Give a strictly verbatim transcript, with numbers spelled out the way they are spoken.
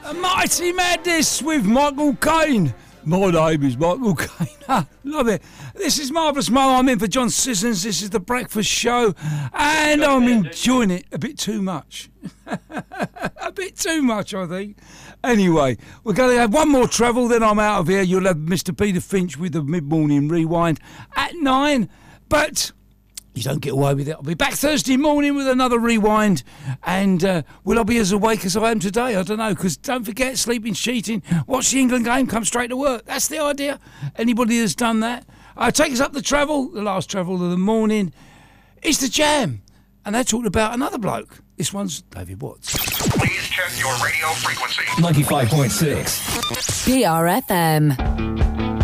Mighty Madness with Michael Caine. My name is Michael Caine. Love it. This is Marvellous Mo. I'm in for John Sissons. This is The Breakfast Show. And I'm enjoying it a bit too much. A bit too much, I think. Anyway, we're going to have one more travel, then I'm out of here. You'll have Mister Peter Finch with the mid-morning rewind at nine. But you don't get away with it. I'll be back Thursday morning with another rewind. And uh, will I be as awake as I am today? I don't know, because don't forget, sleeping, cheating, watch the England game, come straight to work. That's the idea. Anybody that's done that. Uh, take us up the travel, the last travel of the morning. It's The Jam. And they're talking about another bloke. This one's David Watts. Please check your radio frequency. ninety-five point six. P R F M.